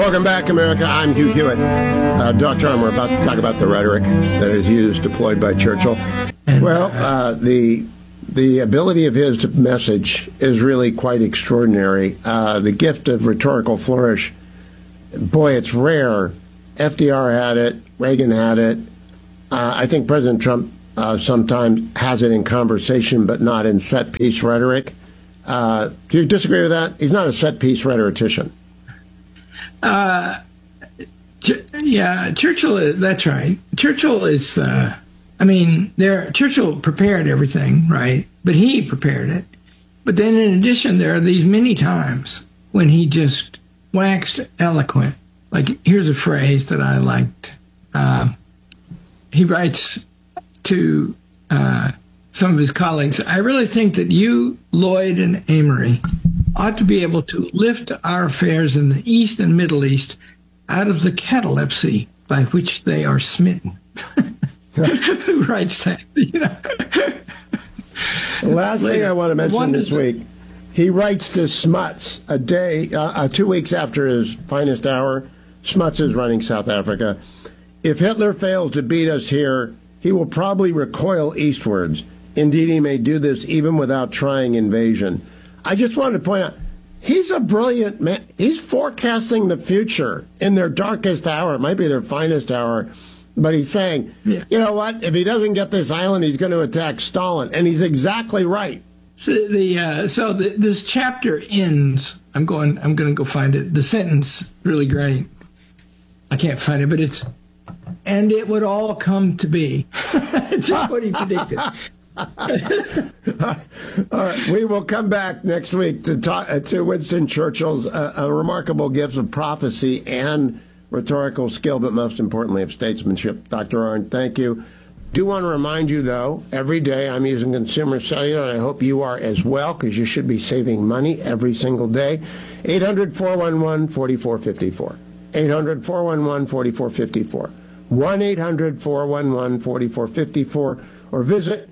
Welcome back, America. I'm Hugh Hewitt. Dr. Arm, we're about to talk about the rhetoric that is used, deployed by Churchill. Well, the ability of his to message is really quite extraordinary. The gift of rhetorical flourish, boy, it's rare. FDR had it. Reagan had it. I think President Trump sometimes has it in conversation, but not in set-piece rhetoric. Do you disagree with that? He's not a set-piece rhetorician. Yeah, Churchill, that's right. Churchill is, Churchill prepared everything, right? But he prepared it. But then in addition, there are these many times when he just waxed eloquent. Like, here's a phrase that I liked. He writes to some of his colleagues, I really think that you, Lloyd, and Amory ought to be able to lift our affairs in the East and Middle East out of the catalepsy by which they are smitten. Who writes that? You know? The last thing I want to mention this week, he writes to Smuts a day, 2 weeks after his finest hour. Smuts is running South Africa. If Hitler fails to beat us here, he will probably recoil eastwards. Indeed, he may do this even without trying invasion. I just wanted to point out, he's a brilliant man. He's forecasting the future in their darkest hour. It might be their finest hour. But he's saying, You know what? If he doesn't get this island, he's going to attack Stalin. And he's exactly right. So this chapter ends. I'm going to go find it. The sentence, really great. I can't find it, but it's, and it would all come to be. Just what he predicted. All right, we will come back next week to talk to Winston Churchill's remarkable gifts of prophecy and rhetorical skill, but most importantly of statesmanship. Dr. Arnn, thank you. Do want to remind you, though, every day I'm using Consumer Cellular, and I hope you are as well, because you should be saving money every single day. 800-411-4454. 800-411-4454. 1-800-411-4454. Or visit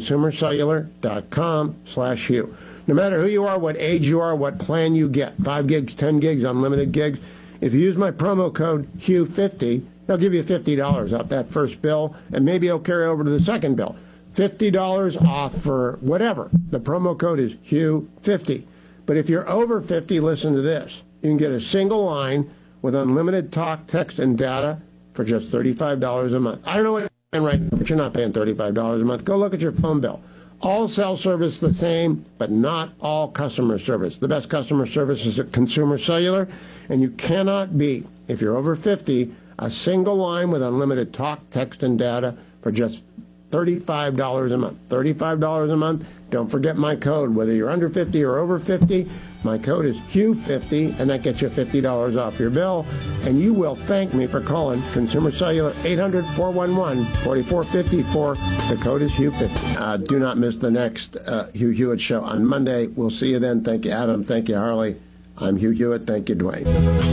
consumercellular.com/Hugh. No matter who you are, what age you are, what plan you get, 5 gigs, 10 gigs, unlimited gigs, if you use my promo code HUGH50, they'll give you $50 off that first bill, and maybe it'll carry over to the second bill. $50 off for whatever. The promo code is HUGH50. But if you're over 50, listen to this. You can get a single line with unlimited talk, text, and data for just $35 a month. I don't know what right now, but you're not paying $35 a month. Go look at your phone bill. All cell service the same, but not all customer service. The best customer service is at Consumer Cellular, and you cannot beat, if you're over 50, a single line with unlimited talk, text, and data for just $35 a month. $35 a month. Don't forget my code. Whether you're under 50 or over 50, my code is HUGH50, and that gets you $50 off your bill. And you will thank me for calling Consumer Cellular 800-411-4454. The code is HUGH50. Do not miss the next Hugh Hewitt show on Monday. We'll see you then. Thank you, Adam. Thank you, Harley. I'm Hugh Hewitt. Thank you, Dwayne.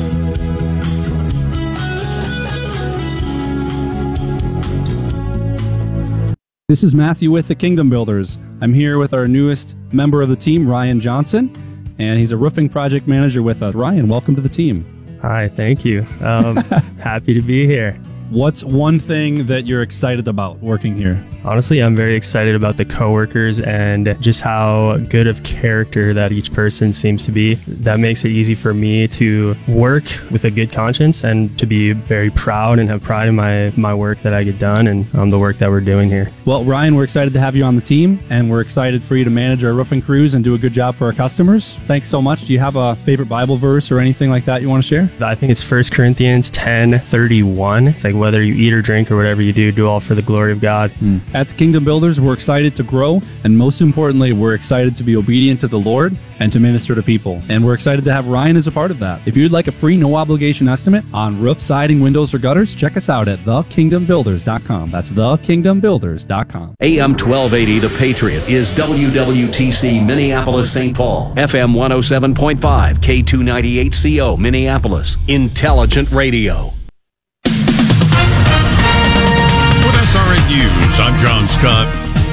This is Matthew with the Kingdom Builders. I'm here with our newest member of the team, Ryan Johnson, and he's a roofing project manager with us. Ryan, welcome to the team. Hi, thank you. Happy to be here. What's one thing that you're excited about working here? Honestly, I'm very excited about the coworkers and just how good of character that each person seems to be. That makes it easy for me to work with a good conscience and to be very proud and have pride in my work that I get done and the work that we're doing here. Well, Ryan, we're excited to have you on the team, and we're excited for you to manage our roofing crews and do a good job for our customers. Thanks so much. Do you have a favorite Bible verse or anything like that you want to share? I think it's 1 Corinthians 10:31. It's like, whether you eat or drink or whatever you do, do all for the glory of God. At the Kingdom Builders, we're excited to grow, and most importantly, we're excited to be obedient to the Lord and to minister to people. And we're excited to have Ryan as a part of that. If you'd like a free, no-obligation estimate on roof, siding, windows, or gutters, check us out at thekingdombuilders.com. That's thekingdombuilders.com. AM 1280, The Patriot, is WWTC Minneapolis, St. Paul. FM 107.5, K298CO, Minneapolis. Intelligent Radio. SRN News, I'm John Scott.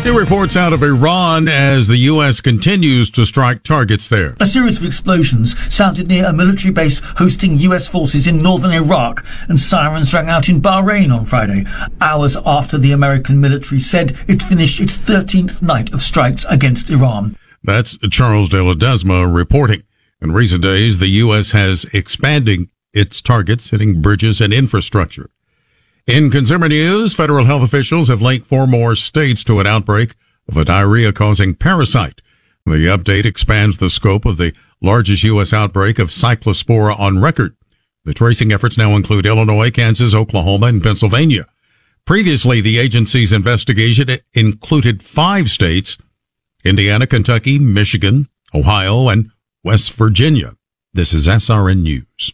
New reports out of Iran as the U.S. continues to strike targets there. A series of explosions sounded near a military base hosting U.S. forces in northern Iraq, and sirens rang out in Bahrain on Friday, hours after the American military said it finished its 13th night of strikes against Iran. That's Charles de Ledesma reporting. In recent days, the U.S. has expanding its targets, hitting bridges and infrastructure. In consumer news, federal health officials have linked 4 more states to an outbreak of a diarrhea-causing parasite. The update expands the scope of the largest U.S. outbreak of cyclospora on record. The tracing efforts now include Illinois, Kansas, Oklahoma, and Pennsylvania. Previously, the agency's investigation included 5 states: Indiana, Kentucky, Michigan, Ohio, and West Virginia. This is SRN News.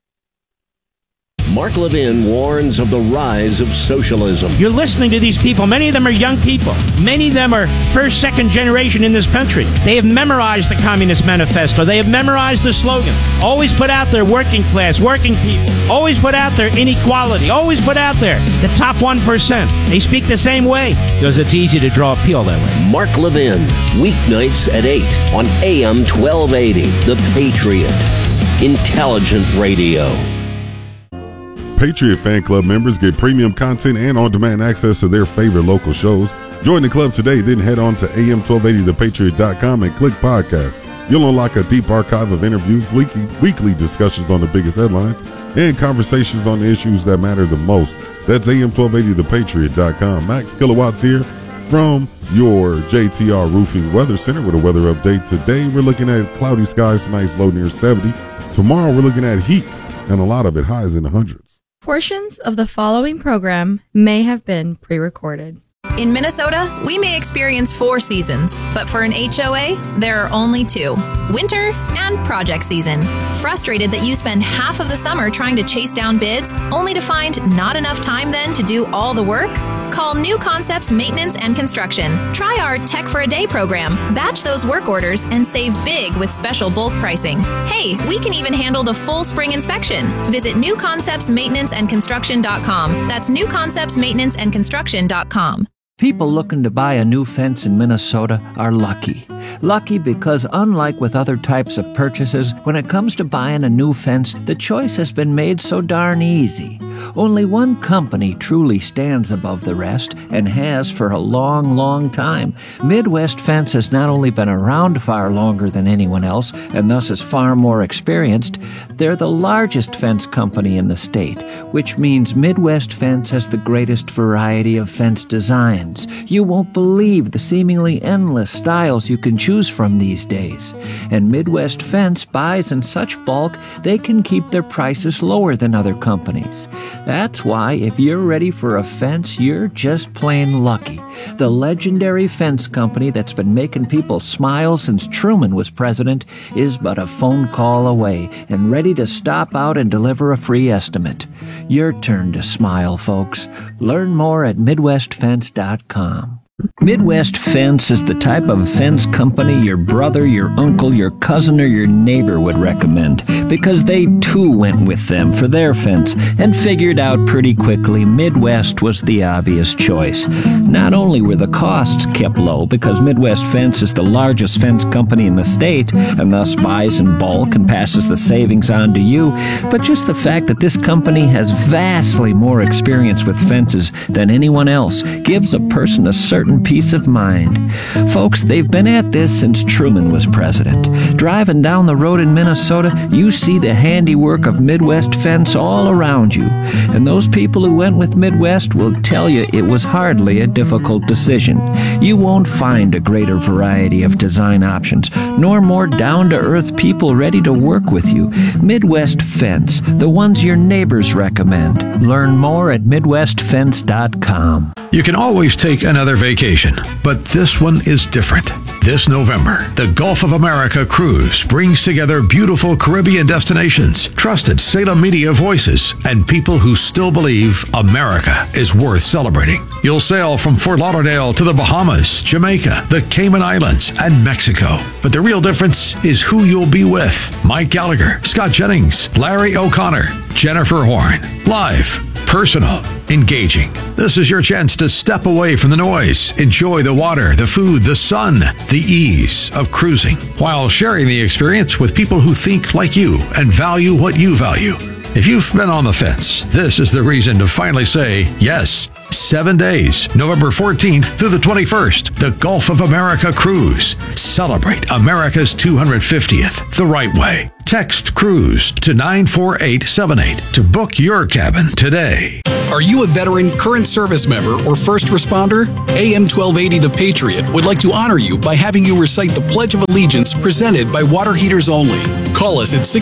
Mark Levin warns of the rise of socialism. You're listening to these people. Many of them are young people. Many of them are first, second generation in this country. They have memorized the Communist Manifesto. They have memorized the slogan. Always put out there working class, working people. Always put out there inequality. Always put out there the top 1%. They speak the same way because it's easy to draw appeal that way. Mark Levin, weeknights at 8 on AM 1280, The Patriot. Intelligent radio. Patriot Fan Club members get premium content and on-demand access to their favorite local shows. Join the club today, then head on to am1280thepatriot.com and click podcast. You'll unlock a deep archive of interviews, weekly discussions on the biggest headlines, and conversations on the issues that matter the most. That's am1280thepatriot.com. Max Kilowatts here from your JTR Roofing Weather Center with a weather update. Today we're looking at cloudy skies, tonight's low near 70. Tomorrow we're looking at heat, and a lot of it highs in the hundreds. Portions of the following program may have been pre-recorded. In Minnesota, we may experience 4 seasons, but for an HOA, there are only 2, winter and project season. Frustrated that you spend half of the summer trying to chase down bids, only to find not enough time then to do all the work? Call New Concepts Maintenance and Construction. Try our Tech for a Day program. Batch those work orders and save big with special bulk pricing. Hey, we can even handle the full spring inspection. Visit newconceptsmaintenanceandconstruction.com. That's newconceptsmaintenanceandconstruction.com. People looking to buy a new fence in Minnesota are lucky. Lucky because, unlike with other types of purchases, when it comes to buying a new fence, the choice has been made so darn easy. Only one company truly stands above the rest, and has for a long, long time. Midwest Fence has not only been around far longer than anyone else, and thus is far more experienced, they're the largest fence company in the state, which means Midwest Fence has the greatest variety of fence designs. You won't believe the seemingly endless styles you can choose from these days. And Midwest Fence buys in such bulk, they can keep their prices lower than other companies. That's why if you're ready for a fence, you're just plain lucky. The legendary fence company that's been making people smile since Truman was president is but a phone call away and ready to stop out and deliver a free estimate. Your turn to smile, folks. Learn more at MidwestFence.com. Midwest Fence is the type of fence company your brother, your uncle, your cousin, or your neighbor would recommend, because they too went with them for their fence and figured out pretty quickly Midwest was the obvious choice. Not only were the costs kept low because Midwest Fence is the largest fence company in the state and thus buys in bulk and passes the savings on to you, but just the fact that this company has vastly more experience with fences than anyone else gives a person a certain peace of mind. Folks, they've been at this since Truman was president. Driving down the road in Minnesota, you see the handiwork of Midwest Fence all around you. And those people who went with Midwest will tell you it was hardly a difficult decision. You won't find a greater variety of design options, nor more down-to-earth people ready to work with you. Midwest Fence, the ones your neighbors recommend. Learn more at MidwestFence.com. You can always take another vacation, but this one is different. This November, the Gulf of America Cruise brings together beautiful Caribbean destinations, trusted Salem media voices, and people who still believe America is worth celebrating. You'll sail from Fort Lauderdale to the Bahamas, Jamaica, the Cayman Islands, and Mexico. But the real difference is who you'll be with. Mike Gallagher, Scott Jennings, Larry O'Connor, Jennifer Horn. Live personal, engaging. This is your chance to step away from the noise, enjoy the water, the food, the sun, the ease of cruising, while sharing the experience with people who think like you and value what you value. If you've been on the fence, this is the reason to finally say yes. 7 days, November 14th through the 21st, the Gulf of America Cruise. Celebrate America's 250th the right way. Text CRUISE to 94878 to book your cabin today. Are you a veteran, current service member, or first responder? AM 1280 The Patriot would like to honor you by having you recite the Pledge of Allegiance presented by Water Heaters Only. Call us at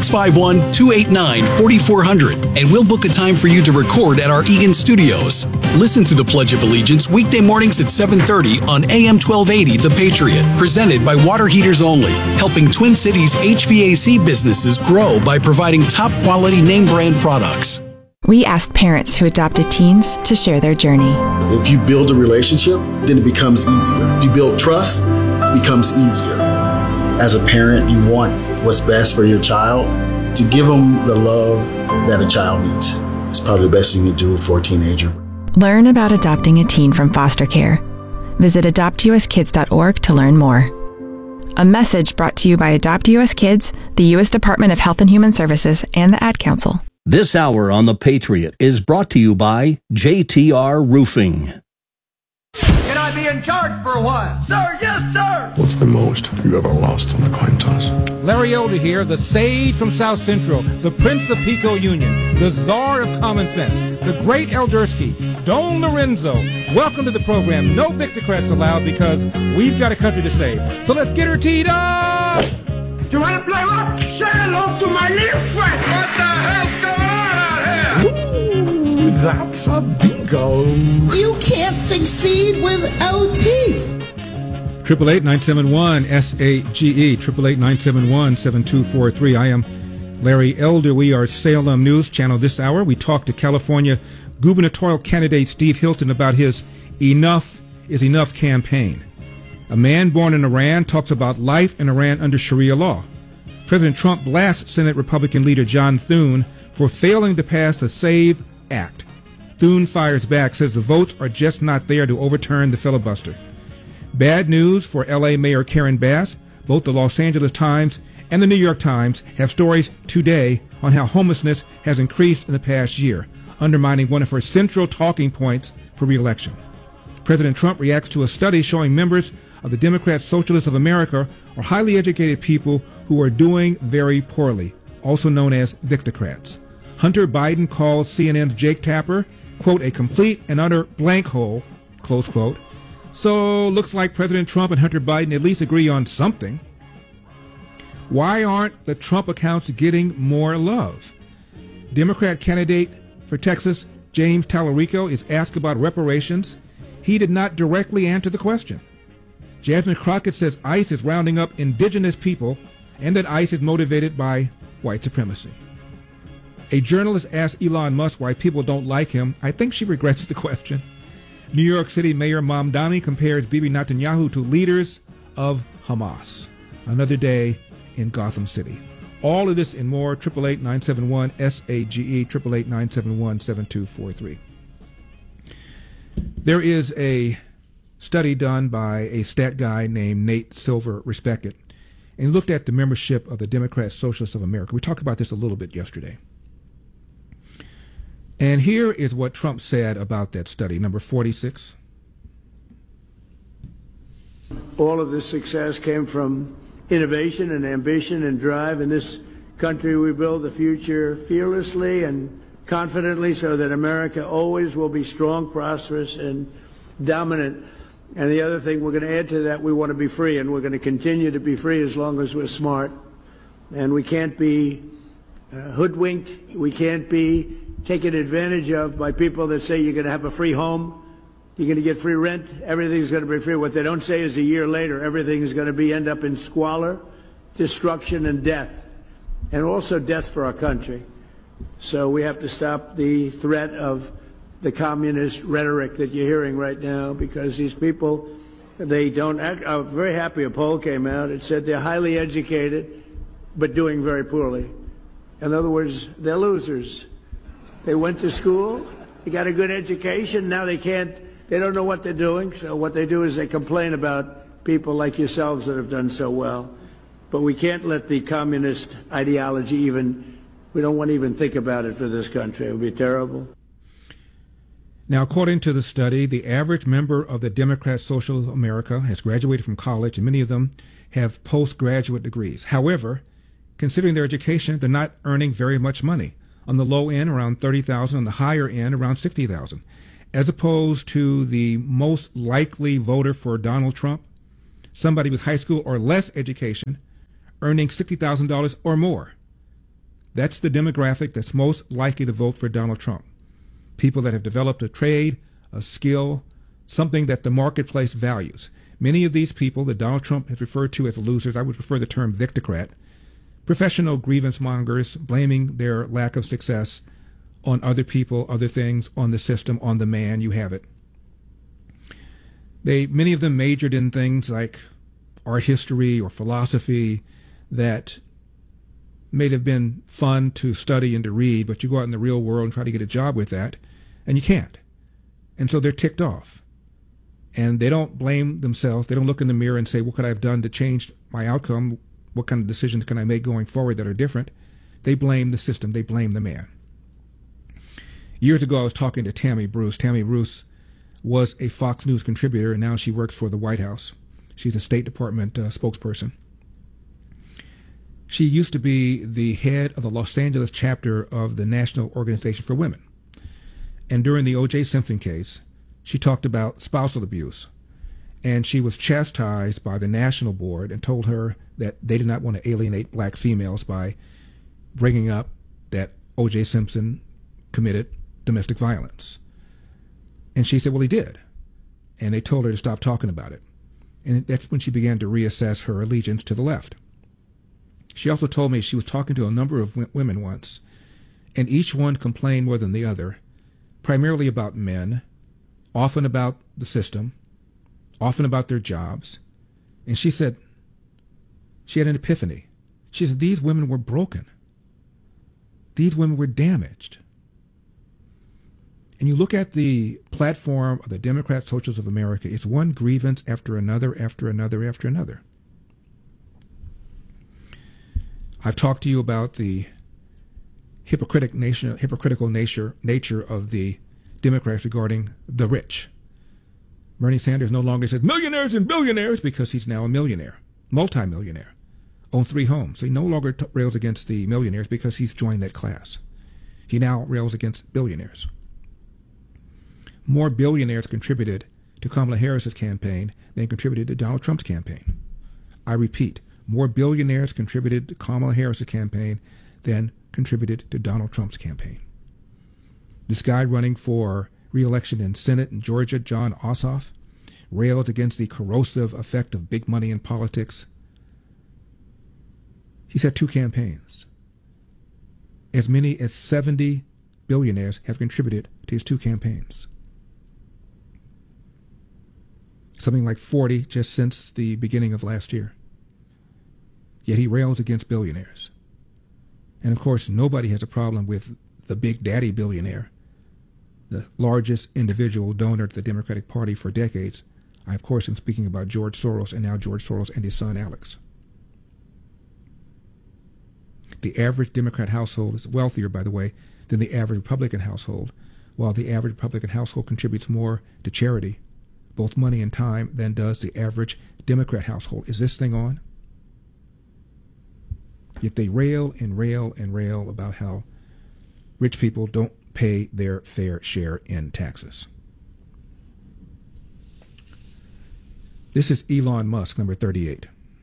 651-289-4400 and we'll book a time for you to record at our Eagan studios. Listen to the Pledge of Allegiance weekday mornings at 7:30 on AM 1280 The Patriot, presented by Water Heaters Only, helping Twin Cities HVAC businesses grow by providing top quality name brand products. We asked parents who adopted teens to share their journey. If you build a relationship, then it becomes easier. If you build trust, it becomes easier. As a parent, you want what's best for your child. To give them the love that a child needs is probably the best thing you can do for a teenager. Learn about adopting a teen from foster care. Visit adoptuskids.org to learn more. A message brought to you by Adopt US Kids, the U.S. Department of Health and Human Services, and the Ad Council. This hour on The Patriot is brought to you by JTR Roofing. Can I be in charge for a while? Sir, yes, sir! What's the most you ever lost an acquaintance? Larry Elder here, the sage from South Central, the Prince of Pico Union, the czar of common sense, the great Eldersky, Don Lorenzo. Welcome to the program. No Victocrats allowed because we've got a country to save. So let's get her teed up! You want to play what? Say hello to my little friend! What the hell's going on out here? Ooh, that's a bingo. You can't succeed without teeth. 888-971-SAGE, 888-971-7243. I am Larry Elder. We are Salem News Channel. This hour, we talk to California gubernatorial candidate Steve Hilton about his Enough is Enough campaign. A man born in Iran talks about life in Iran under Sharia law. President Trump blasts Senate Republican leader John Thune for failing to pass the SAVE Act. Thune fires back, says the votes are just not there to overturn the filibuster. Bad news for L.A. Mayor Karen Bass. Both the Los Angeles Times and the New York Times have stories today on how homelessness has increased in the past year, undermining one of her central talking points for re-election. President Trump reacts to a study showing members of the Democrat Socialists of America are highly educated people who are doing very poorly, also known as Victocrats. Hunter Biden calls CNN's Jake Tapper, quote, a complete and utter blank hole, close quote. So looks like President Trump and Hunter Biden at least agree on something. Why aren't the Trump accounts getting more love? Democrat candidate for Texas, James Tallarico, is asked about reparations. He did not directly answer the question. Jasmine Crockett says ICE is rounding up indigenous people and that ICE is motivated by white supremacy. A journalist asked Elon Musk why people don't like him. I think she regrets the question. New York City Mayor Mamdani compares Bibi Netanyahu to leaders of Hamas. Another day in Gotham City. All of this and more, 888-971-SAGE, 888-971-7243. There is a study done by a stat guy named Nate Silver Respected, and he looked at the membership of the Democrat Socialists of America. We talked about this a little bit yesterday. And here is what Trump said about that study, number 46. All of this success came from innovation and ambition and drive. In this country, we build the future fearlessly and confidently so that America always will be strong, prosperous, and dominant. And the other thing we're going to add to that, we want to be free, and we're going to continue to be free as long as we're smart. And we can't be hoodwinked. We can't be taken advantage of by people that say you're going to have a free home, you're going to get free rent, everything's going to be free. What they don't say is a year later, everything is going to end up in squalor, destruction, and death, and also death for our country. So we have to stop the threat of the communist rhetoric that you're hearing right now, because these people, they don't act. I'm very happy a poll came out. It said they're highly educated, but doing very poorly. In other words, they're losers. They went to school, They got a good education. Now they don't know what they're doing. So what they do is they complain about people like yourselves that have done so well. But we can't let the communist ideology we don't want to even think about it for this country. It would be terrible. Now, according to the study, the average member of the Democrat Social America has graduated from college, and many of them have postgraduate degrees. However, considering their education, they're not earning very much money. On the low end, around $30,000. On the higher end, around $60,000. As opposed to the most likely voter for Donald Trump, somebody with high school or less education, earning $60,000 or more. That's the demographic that's most likely to vote for Donald Trump. People that have developed a trade, a skill, something that the marketplace values. Many of these people that Donald Trump has referred to as losers, I would prefer the term victocrat, professional grievance mongers, blaming their lack of success on other people, other things, on the system, on the man, you have it. Many of them majored in things like art history or philosophy that may have been fun to study and to read, but you go out in the real world and try to get a job with that, and you can't. And so they're ticked off. And they don't blame themselves. They don't look in the mirror and say, what could I have done to change my outcome? What kind of decisions can I make going forward that are different? They blame the system. They blame the man. Years ago, I was talking to Tammy Bruce. Tammy Bruce was a Fox News contributor, and now she works for the White House. She's a State Department spokesperson. She used to be the head of the Los Angeles chapter of the National Organization for Women. And during the O.J. Simpson case, she talked about spousal abuse. And she was chastised by the national board and told her that they did not want to alienate black females by bringing up that O.J. Simpson committed domestic violence. And she said, well, he did. And they told her to stop talking about it. And that's when she began to reassess her allegiance to the left. She also told me she was talking to a number of women once, and each one complained more than the other, primarily about men, often about the system, often about their jobs. And she said, she had an epiphany. She said, these women were broken. These women were damaged. And you look at the platform of the Democrat Socialists of America, it's one grievance after another, after another, after another. I've talked to you about the hypocritical nature of the Democrats regarding the rich. Bernie Sanders no longer says millionaires and billionaires because he's now a millionaire, multimillionaire, owns 3 homes. So he no longer rails against the millionaires because he's joined that class. He now rails against billionaires. More billionaires contributed to Kamala Harris's campaign than contributed to Donald Trump's campaign. I repeat, more billionaires contributed to Kamala Harris's campaign than contributed to Donald Trump's campaign. This guy running for re-election in Senate in Georgia, Jon Ossoff, railed against the corrosive effect of big money in politics. He's had 2 campaigns. As many as 70 billionaires have contributed to his 2 campaigns. Something like 40 just since the beginning of last year. Yet he rails against billionaires. And of course, nobody has a problem with the big daddy billionaire, the largest individual donor to the Democratic Party for decades. I, of course, am speaking about George Soros, and now George Soros and his son, Alex. The average Democrat household is wealthier, by the way, than the average Republican household, while the average Republican household contributes more to charity, both money and time, than does the average Democrat household. Is this thing on? Yet they rail and rail and rail about how rich people don't pay their fair share in taxes. This is Elon Musk, number 38.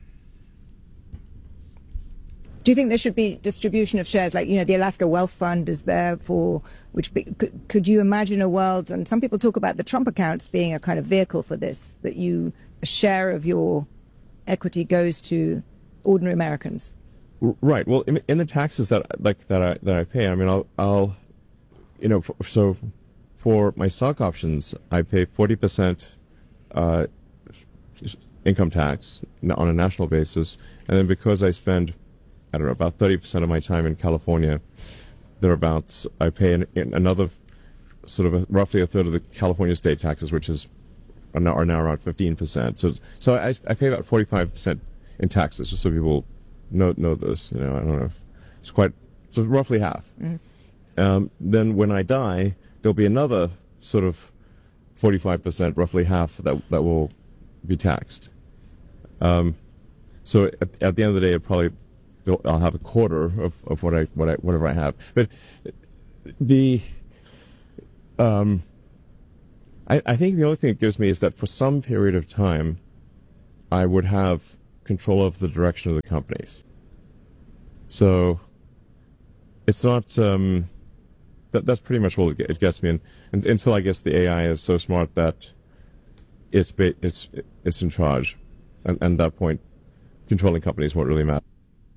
Do you think there should be distribution of shares? Like, the Alaska Wealth Fund is there for, could you imagine a world, and some people talk about the Trump accounts being a kind of vehicle for this, that a share of your equity goes to ordinary Americans? Right. Well, in the taxes that I pay, I mean, I'll so for my stock options, I pay 40% income tax on a national basis, and then because I spend, I don't know, about 30% of my time in California, thereabouts, I pay another sort of roughly a third of the California state taxes, which are now around 15%. So I pay about 45% in taxes, just so people know this. I don't know if it's so roughly half. Mm-hmm. Then when I die, there'll be another sort of 45%, roughly half that will be taxed. So at the end of the day, I'll have a quarter of whatever I have. But I think the only thing it gives me is that for some period of time, I would have control of the direction of the companies. So it's not that's pretty much what it gets me. And until I guess the AI is so smart that it's in charge, and at that point, controlling companies won't really matter.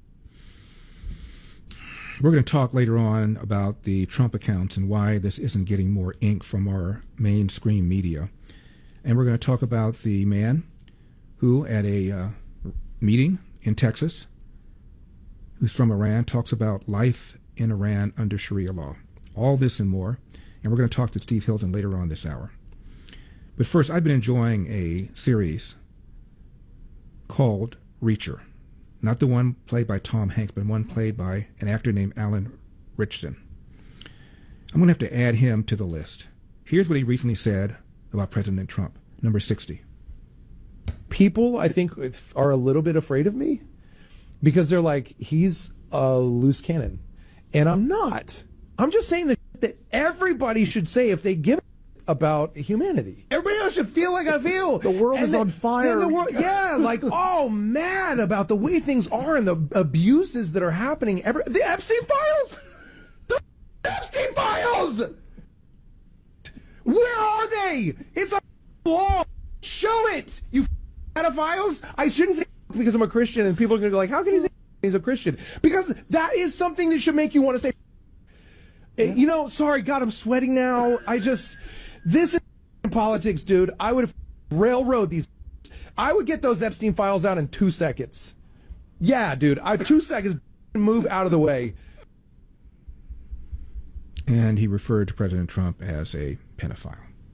We're going to talk later on about the Trump accounts and why this isn't getting more ink from our mainstream media. And we're going to talk about the man who, at a meeting in Texas, who's from Iran, talks about life in Iran under Sharia law. All this and more. And we're going to talk to Steve Hilton later on this hour. But first, I've been enjoying a series called Reacher. Not the one played by Tom Hanks, but one played by an actor named Alan Ritchson. I'm going to have to add him to the list. Here's what he recently said about President Trump. Number 60. People, I think, are a little bit afraid of me because they're like, he's a loose cannon. And I'm not. I'm just saying that everybody should say if they give about humanity. Everybody else should feel like I feel. The world is on fire. Like, oh, mad about the way things are and the abuses that are happening. The Epstein files! The Epstein files! Where are they? It's a law. Show it, you pedophiles. I shouldn't say because I'm a Christian and people are going to go like, how can he say he's a Christian? Because that is something that should make you want to say, sorry, God, I'm sweating now. This is politics, dude. I would have railroad these. I would get those Epstein files out in 2 seconds. Yeah, dude. 2 seconds. Move out of the way. And he referred to President Trump as a pedophile.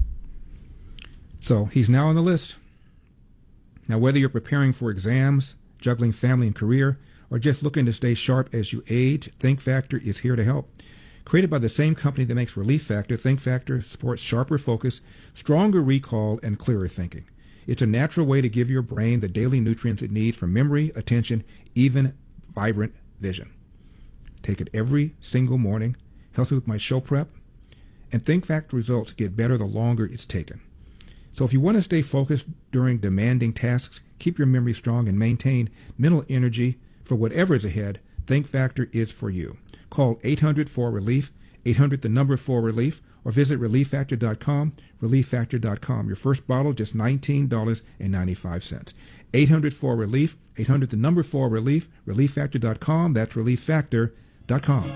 So he's now on the list. Now, whether you're preparing for exams, juggling family and career, or just looking to stay sharp as you age, Think Factor is here to help. Created by the same company that makes Relief Factor, Think Factor supports sharper focus, stronger recall, and clearer thinking. It's a natural way to give your brain the daily nutrients it needs for memory, attention, even vibrant vision. Take it every single morning, helps me with my show prep, and Think Factor results get better the longer it's taken. So if you want to stay focused during demanding tasks, keep your memory strong, and maintain mental energy for whatever is ahead, Think Factor is for you. Call 800-4RELIEF, 800-4RELIEF, or visit ReliefFactor.com, ReliefFactor.com. Your first bottle, just $19.95. 800-4RELIEF, 800-4RELIEF, ReliefFactor.com. That's ReliefFactor.com.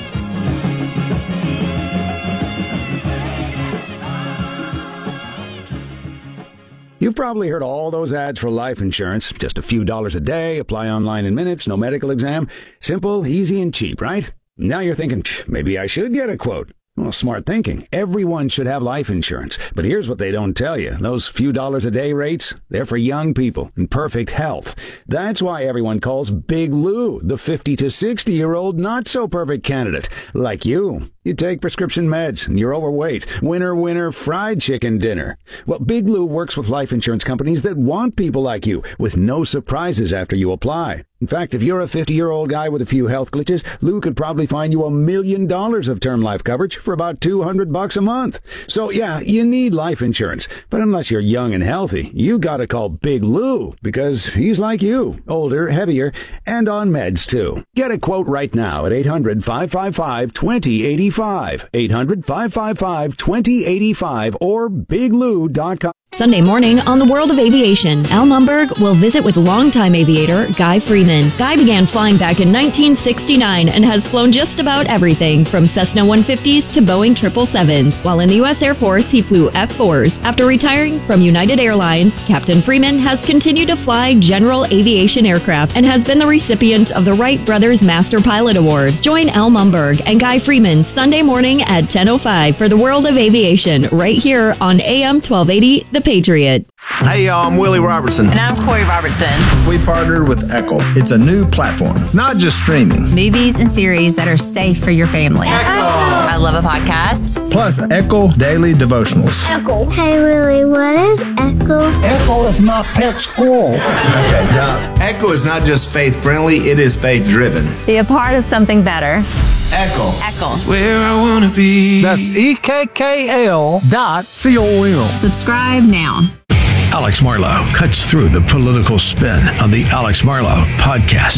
You've probably heard all those ads for life insurance. Just a few dollars a day, apply online in minutes, no medical exam. Simple, easy, and cheap, right? Now you're thinking, maybe I should get a quote. Well, smart thinking. Everyone should have life insurance. But here's what they don't tell you. Those few dollars a day rates, they're for young people in perfect health. That's why everyone calls Big Lou the 50 to 60-year-old not-so-perfect candidate. Like you. You take prescription meds, and you're overweight. Winner, fried chicken dinner. Well, Big Lou works with life insurance companies that want people like you, with no surprises after you apply. In fact, if you're a 50-year-old guy with a few health glitches, Lou could probably find you $1 million of term life coverage for about $200 a month. So yeah, you need life insurance. But unless you're young and healthy, you gotta call Big Lou, because he's like you, older, heavier, and on meds too. Get a quote right now at 800-555-2085, 800-555-2085, or biglou.com. Sunday morning on The World of Aviation, Al Mumberg will visit with longtime aviator Guy Freeman. Guy began flying back in 1969 and has flown just about everything from Cessna 150s to Boeing 777s. While in the U.S. Air Force, he flew F-4s. After retiring from United Airlines, Captain Freeman has continued to fly general aviation aircraft and has been the recipient of the Wright Brothers Master Pilot Award. Join Al Mumberg and Guy Freeman Sunday morning at 10:05 for The World of Aviation, right here on AM 1280, The Patriot. Hey y'all, I'm Willie Robertson. And I'm Corey Robertson. We partnered with Echo. It's a new platform, not just streaming. Movies and series that are safe for your family. Echo. I love a podcast. Plus Echo Daily Devotionals. Echo. Hey Willie, what is Echo? Echo is my pet squirrel. Okay, now, Echo is not just faith-friendly, it is faith-driven. Be a part of something better. Echo. Echo. That's where I want to be. That's EKKL.com. Subscribe now. Alex Marlow cuts through the political spin on the Alex Marlow Podcast.